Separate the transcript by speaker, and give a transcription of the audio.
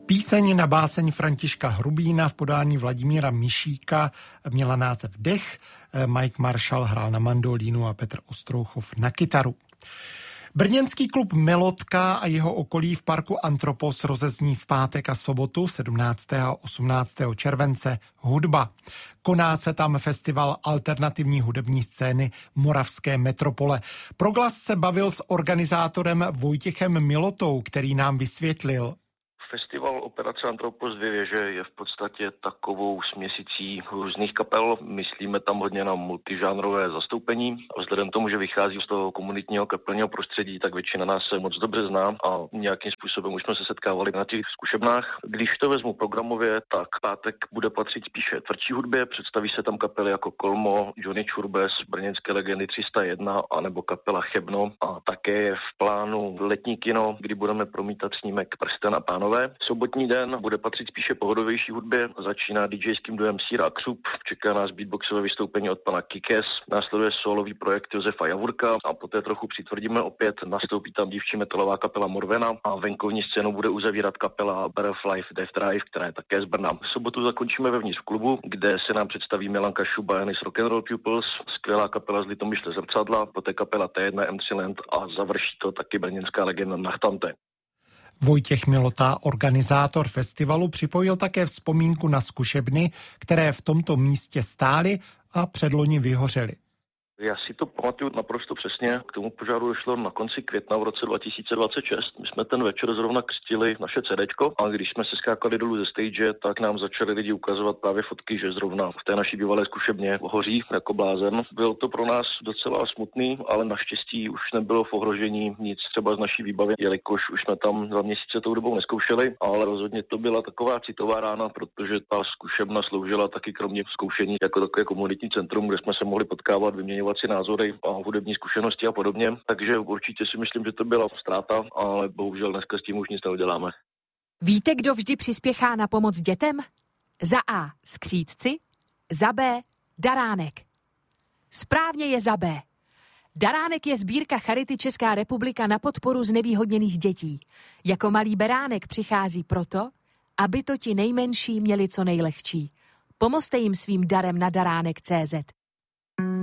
Speaker 1: Píseň na báseň Františka Hrubína v podání Vladimíra Mišíka měla název Dech, Mike Marshall hrál na mandolínu a Petr Ostrouchov na kytaru. Brněnský klub Melotka a jeho okolí v parku Antropos rozezní v pátek a sobotu 17. a 18. července hudba. Koná se tam festival alternativní hudební scény Moravské metropole. Proglas se bavil s organizátorem Vojtěchem Milotou, který nám vysvětlil.
Speaker 2: Festival Operace Antropos 2 věže je v podstatě takovou směsicí různých kapel. Myslíme tam hodně na multižánrové zastoupení. A vzhledem tomu, že vychází z toho komunitního kapelního prostředí, tak většina nás se moc dobře zná a nějakým způsobem už jsme se setkávali na těch zkušebnách. Když to vezmu programově, tak pátek bude patřit spíše tvrdší hudbě. Představí se tam kapely jako Kolmo, Johnny Čurbes, brněnské legendy 301 anebo kapela Chebno. A také je v plánu letní kino, kdy budeme promítat snímek Prsten a pánové. Sobotní den bude patřit spíše pohodovější hudbě. Začíná DJským duem Sír a Křup. Čeká nás beatboxové vystoupení od pana Kikes. Následuje solový projekt Josefa Javurka a poté trochu přitvrdíme opět. Nastoupí tam dívčí metalová kapela Morvena a venkovní scénu bude uzavírat kapela Butterfly Death Drive, která je také z Brna. V sobotu zakončíme vevnitř v klubu, kde se nám představí Milanka Šuba Janis Rock'n'Roll Pupils, skvělá kapela z Litomyšle Zrcadla, poté kapela T1 M3 Land a završí to taky brněnská legenda Nachtante.
Speaker 1: Vojtěch Milota, organizátor festivalu, připojil také vzpomínku na zkušebny, které v tomto místě stály a předloni vyhořely.
Speaker 2: Já si to pamatuju naprosto přesně. K tomu požáru došlo na konci května v roce 2026. My jsme ten večer zrovna křtili naše CDčko a když jsme se skákali dolů ze stage, tak nám začali lidi ukazovat právě fotky, že zrovna v té naší bývalé zkušebně hoří jako blázen. Bylo to pro nás docela smutný, ale naštěstí už nebylo v ohrožení nic třeba z naší výbavy, jelikož už jsme tam 2 měsíce tou dobou nezkoušeli, ale rozhodně to byla taková citová rána, protože ta zkušebna sloužila taky kromě zkoušení jako takové komunitní centrum, kde jsme se mohli potkávat, vyměňovat si názory a hudební zkušenosti a podobně. Takže určitě si myslím, že to byla ztráta, ale bohužel dneska s tím už nic neuděláme.
Speaker 3: Víte, kdo vždy přispěchá na pomoc dětem? Za A. Skřídci, za B. Daránek. Správně je za B. Daránek je sbírka Charity Česká republika na podporu znevýhodněných dětí. Jako malý beránek přichází proto, aby to ti nejmenší měli co nejlehčí. Pomozte jim svým darem na daránek.cz.